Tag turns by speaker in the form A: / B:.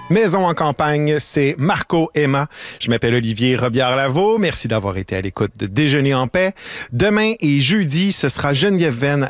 A: Maison en campagne, c'est Marco Emma. Je m'appelle Olivier Robillard-Lavaux. Merci d'avoir été à l'écoute de Déjeuner en paix. Demain et jeudi, ce sera Geneviève Venn